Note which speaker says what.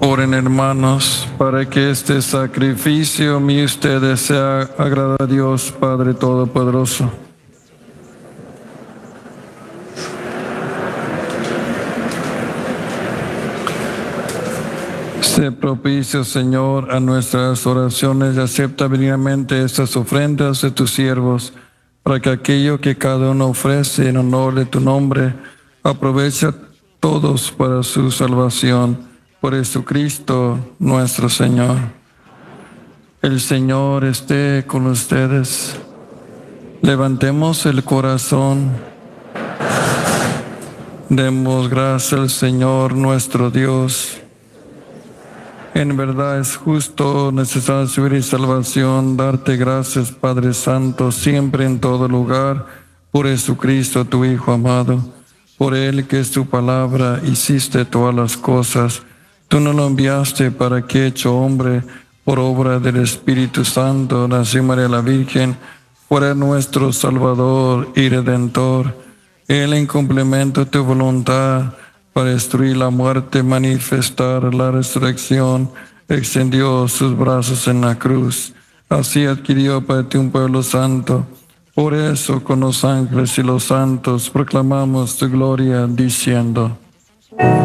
Speaker 1: Oren, hermanos, para que este sacrificio mío y ustedes sea agradable a Dios Padre Todopoderoso. Sé propicio, Señor, a nuestras oraciones y acepta benignamente estas ofrendas de tus siervos, para que aquello que cada uno ofrece en honor de tu nombre aproveche a todos para su salvación. Por Jesucristo nuestro Señor. El Señor esté con ustedes. Levantemos el corazón. Demos gracias al Señor nuestro Dios. En verdad es justo, necesario subir y salvación, darte gracias, Padre Santo, siempre en todo lugar, por Jesucristo, tu Hijo amado. Por Él, que es tu palabra, hiciste todas las cosas. Tú nos lo enviaste para que, hecho hombre, por obra del Espíritu Santo, nació María la Virgen, fuera nuestro Salvador y Redentor. Él, en complemento de tu voluntad, para destruir la muerte, manifestar la resurrección, extendió sus brazos en la cruz. Así adquirió para ti un pueblo santo. Por eso, con los ángeles y los santos, proclamamos tu gloria, diciendo: